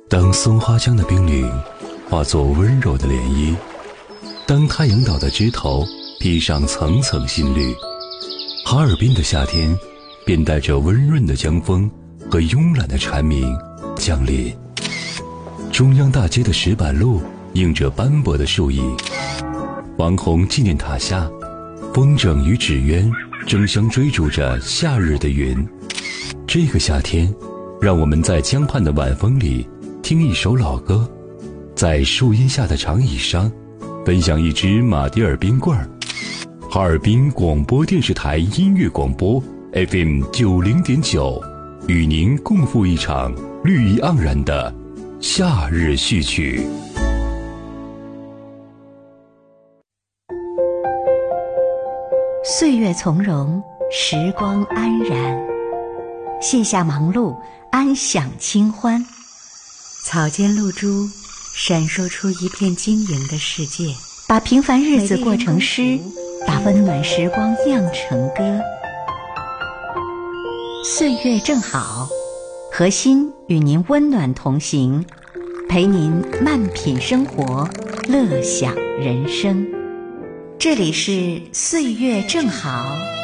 当松花江的冰凌化作温柔的涟漪，当太阳岛的枝头披上层层新绿，哈尔滨的夏天便带着温润的江风和慵懒的蝉鸣降临。中央大街的石板路映着斑驳的树影，王洪纪念塔下，风筝与纸鸢争相追逐着夏日的云。这个夏天，让我们在江畔的晚风里听一首老歌，在树荫下的长椅上分享一支马迭尔冰棍儿。哈尔滨广播电视台音乐广播 FM90.9， 与您共赴一场绿意盎然的夏日序曲。 岁月从容，时光安然，卸下忙碌，安享清欢。草间露珠闪烁出一片晶莹的世界，把平凡日子过成诗，把温暖时光酿成歌。岁月正好，核心与您温暖同行，陪您慢品生活，乐享人生。这里是岁月正好。